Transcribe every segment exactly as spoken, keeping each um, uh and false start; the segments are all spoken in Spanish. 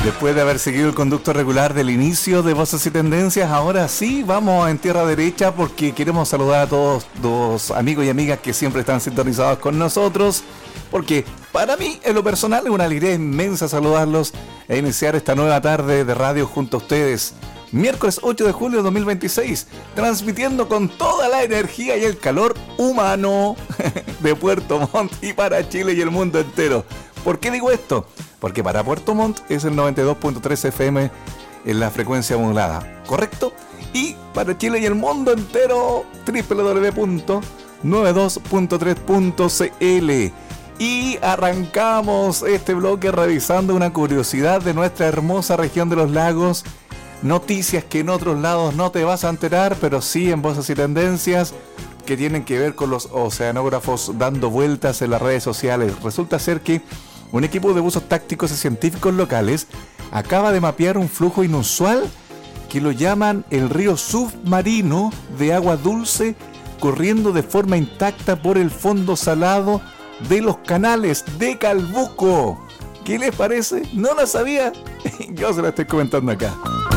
Después de haber seguido el conducto regular del inicio de Voces y Tendencias, ahora sí vamos en tierra derecha porque queremos saludar a todos los amigos y amigas que siempre están sintonizados con nosotros, porque para mí, en lo personal, es una alegría inmensa saludarlos e iniciar esta nueva tarde de radio junto a ustedes. Miércoles ocho de julio de dos mil veintiséis, transmitiendo con toda la energía y el calor humano de Puerto Montt y para Chile y el mundo entero. ¿Por qué digo esto? Porque para Puerto Montt es el noventa y dos punto tres F M en la frecuencia modulada, ¿correcto? Y para Chile y el mundo entero, doble u doble u doble u punto noventa y dos punto tres punto c l. Y arrancamos este bloque revisando una curiosidad de nuestra hermosa región de los lagos. Noticias que en otros lados no te vas a enterar, pero sí en Voces y Tendencias, que tienen que ver con los oceanógrafos dando vueltas en las redes sociales. Resulta ser que un equipo de buzos tácticos y científicos locales acaba de mapear un flujo inusual que lo llaman el río submarino de agua dulce corriendo de forma intacta por el fondo salado de los canales de Calbuco. ¿Qué les parece? ¿No la sabía? Yo se la estoy comentando acá.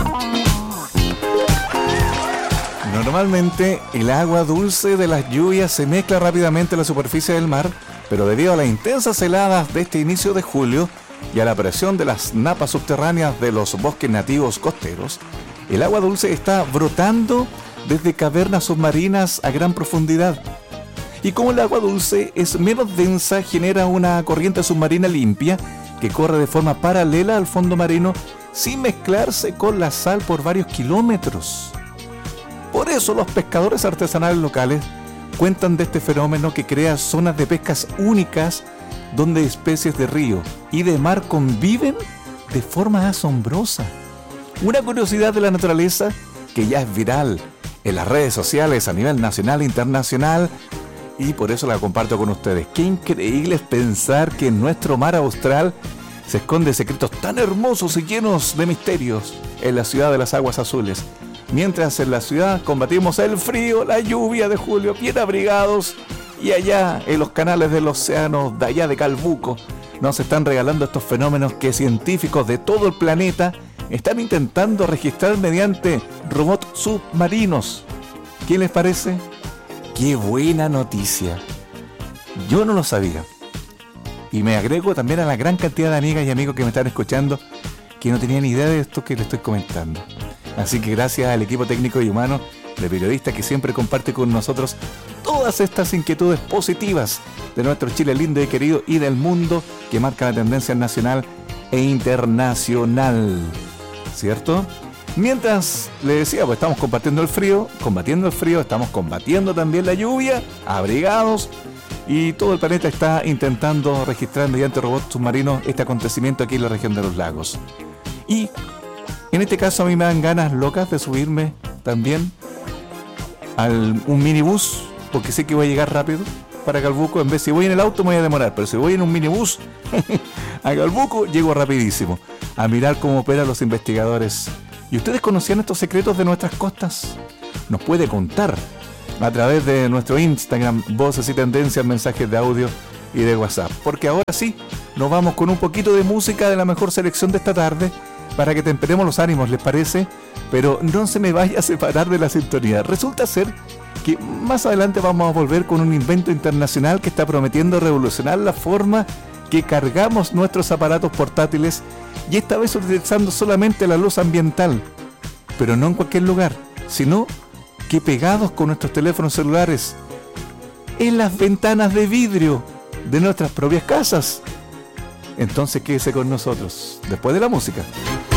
Normalmente el agua dulce de las lluvias se mezcla rápidamente en la superficie del mar, pero debido a las intensas heladas de este inicio de julio y a la presión de las napas subterráneas de los bosques nativos costeros, el agua dulce está brotando desde cavernas submarinas a gran profundidad. Y como el agua dulce es menos densa, genera una corriente submarina limpia que corre de forma paralela al fondo marino sin mezclarse con la sal por varios kilómetros. Por eso los pescadores artesanales locales cuentan de este fenómeno que crea zonas de pescas únicas donde especies de río y de mar conviven de forma asombrosa. Una curiosidad de la naturaleza que ya es viral en las redes sociales a nivel nacional e internacional, y por eso la comparto con ustedes. Qué increíble es pensar que en nuestro mar austral se esconden secretos tan hermosos y llenos de misterios en la ciudad de las aguas azules. Mientras en la ciudad combatimos el frío, la lluvia de julio, bien abrigados, y allá en los canales del océano de allá de Calbuco nos están regalando estos fenómenos que científicos de todo el planeta están intentando registrar mediante robots submarinos. ¿Qué les parece? ¡Qué buena noticia! Yo no lo sabía. Y me agrego también a la gran cantidad de amigas y amigos que me están escuchando que no tenían idea de esto que les estoy comentando. Así que gracias al equipo técnico y humano de periodistas que siempre comparte con nosotros todas estas inquietudes positivas de nuestro Chile lindo y querido y del mundo que marca la tendencia nacional e internacional. ¿Cierto? Mientras, le decía, pues estamos compartiendo el frío, combatiendo el frío, estamos combatiendo también la lluvia, abrigados, y todo el planeta está intentando registrar mediante robots submarinos este acontecimiento aquí en la región de los lagos. Y en este caso a mí me dan ganas locas de subirme también a un minibús, porque sé que voy a llegar rápido para Calbuco. En vez, si voy en el auto me voy a demorar, pero si voy en un minibús a Calbuco llego rapidísimo a mirar cómo operan los investigadores. ¿Y ustedes conocían estos secretos de nuestras costas? Nos puede contar a través de nuestro Instagram, Voces y Tendencias, mensajes de audio y de WhatsApp. Porque ahora sí, nos vamos con un poquito de música de la mejor selección de esta tarde para que temperemos los ánimos, ¿les parece? Pero no se me vaya a separar de la sintonía. Resulta ser que más adelante vamos a volver con un invento internacional que está prometiendo revolucionar la forma que cargamos nuestros aparatos portátiles, y esta vez utilizando solamente la luz ambiental, pero no en cualquier lugar, sino que pegados con nuestros teléfonos celulares en las ventanas de vidrio de nuestras propias casas. Entonces quédese con nosotros después de la música.